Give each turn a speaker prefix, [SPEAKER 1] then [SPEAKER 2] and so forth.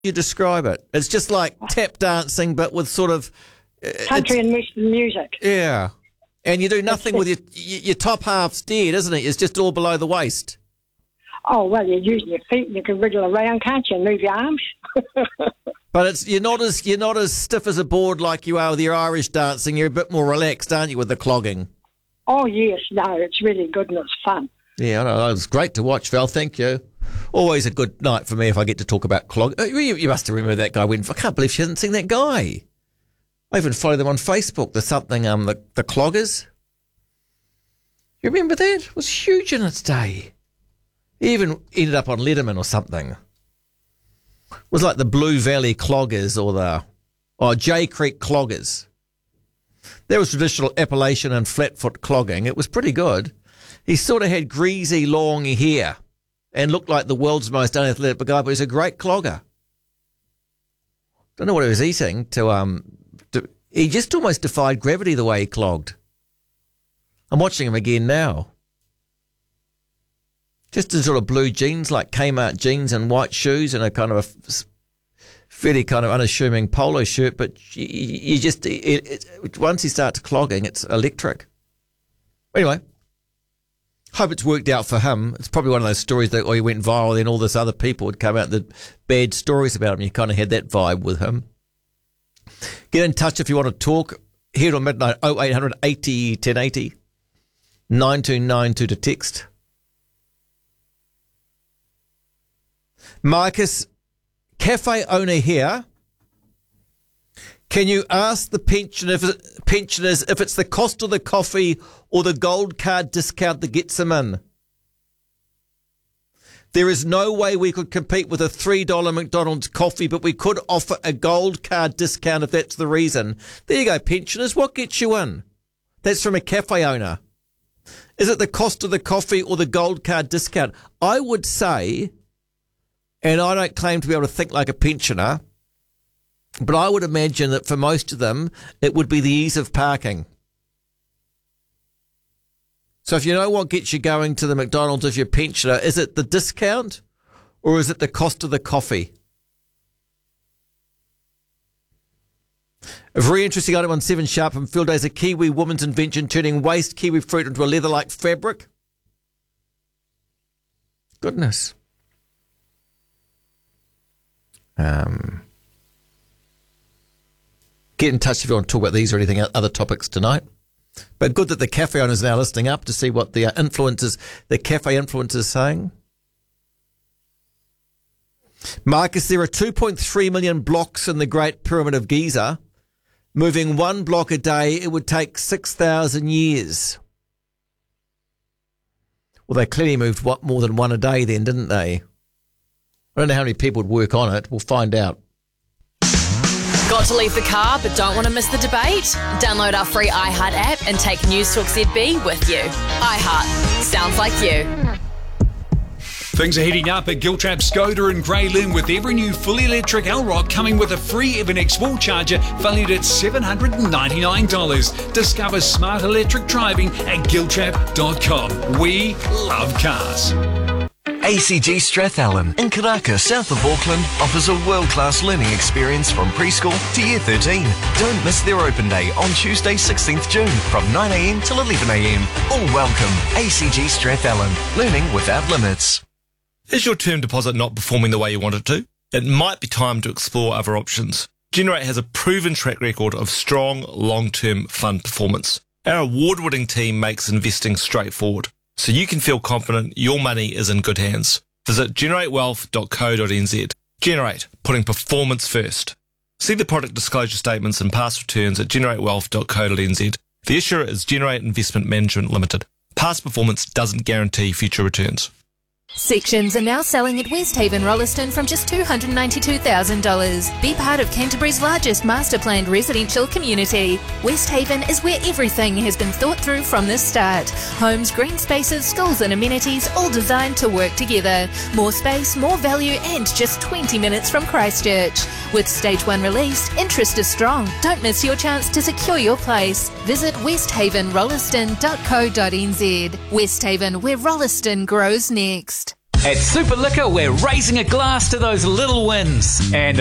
[SPEAKER 1] you describe it? It's just like tap dancing, but with sort of
[SPEAKER 2] country and western music.
[SPEAKER 1] Yeah, and you do nothing with your top half's dead, isn't it? It's just all below the waist.
[SPEAKER 2] Oh well, you're using your feet and you can wriggle around, can't you? And move your arms.
[SPEAKER 1] But you're not as stiff as a board like you are with your Irish dancing. You're a bit more relaxed, aren't you, with the clogging?
[SPEAKER 2] Oh yes, no, it's really good and it's fun.
[SPEAKER 1] Yeah, I know. It was great to watch, Val. Thank you. Always a good night for me if I get to talk about clog. You must have remembered that guy. I can't believe she hasn't seen that guy. I even follow them on Facebook. The cloggers. You remember that? It was huge in its day. He even ended up on Letterman or something. It was like the Blue Valley Cloggers or Jay Creek Cloggers. There was traditional Appalachian and flatfoot clogging. It was pretty good. He sort of had greasy, long hair and looked like the world's most unathletic guy, but he was a great clogger. Don't know what he was eating he just almost defied gravity the way he clogged. I'm watching him again now. Just in sort of blue jeans, like Kmart jeans and white shoes and a kind of a fairly kind of unassuming polo shirt, but you just, once he starts clogging, it's electric. Anyway, hope it's worked out for him. It's probably one of those stories that he went viral, then all this other people would come out with bad stories about him. You kind of had that vibe with him. Get in touch if you want to talk. Here on midnight, 0800 80 1080, 9292 to text. Marcus, cafe owner here. Can you ask the pensioners if it's the cost of the coffee or the gold card discount that gets them in? There is no way we could compete with a $3 McDonald's coffee, but we could offer a gold card discount if that's the reason. There you go, pensioners. What gets you in? That's from a cafe owner. Is it the cost of the coffee or the gold card discount? I would say, and I don't claim to be able to think like a pensioner, but I would imagine that for most of them, it would be the ease of parking. So if you know what gets you going to the McDonald's if you're a pensioner, is it the discount or is it the cost of the coffee? A very interesting item on 7 Sharp from Field Days, a Kiwi woman's invention turning waste kiwi fruit into a leather-like fabric. Goodness. Get in touch if you want to talk about these or anything other topics tonight. But good that the cafe owners are now listening up to see what the cafe influencers are saying. Marcus, there are 2.3 million blocks in the Great Pyramid of Giza. Moving one block a day, it would take 6,000 years. Well, they clearly moved more than one a day then, didn't they? I don't know how many people would work on it. We'll find out.
[SPEAKER 3] Got to leave the car but don't want to miss the debate? Download our free iHeart app and take News Talk ZB with you. iHeart. Sounds like you.
[SPEAKER 4] Things are heating up at Giltrap Skoda in Grey Lynn with every new fully electric Elrock coming with a free Evernex wall charger valued at $799. Discover smart electric driving at giltrap.com. We love cars.
[SPEAKER 5] ACG Strathallan in Karaka, south of Auckland, offers a world-class learning experience from preschool to year 13. Don't miss their open day on Tuesday, 16th June from 9am till 11am. All welcome. ACG Strathallan. Learning without limits.
[SPEAKER 6] Is your term deposit not performing the way you want it to? It might be time to explore other options. Generate has a proven track record of strong, long-term fund performance. Our award-winning team makes investing straightforward, so you can feel confident your money is in good hands. Visit generatewealth.co.nz. Generate, putting performance first. See the product disclosure statements and past returns at generatewealth.co.nz. The issuer is Generate Investment Management Limited. Past performance doesn't guarantee future returns.
[SPEAKER 7] Sections are now selling at Westhaven Rolleston from just $292,000. Be part of Canterbury's largest master-planned residential community. Westhaven is where everything has been thought through from the start. Homes, green spaces, schools and amenities all designed to work together. More space, more value and just 20 minutes from Christchurch. With Stage 1 released, interest is strong. Don't miss your chance to secure your place. Visit westhavenrolleston.co.nz. Westhaven, where Rolleston grows next.
[SPEAKER 8] At Super Liquor, we're raising a glass to those little wins. And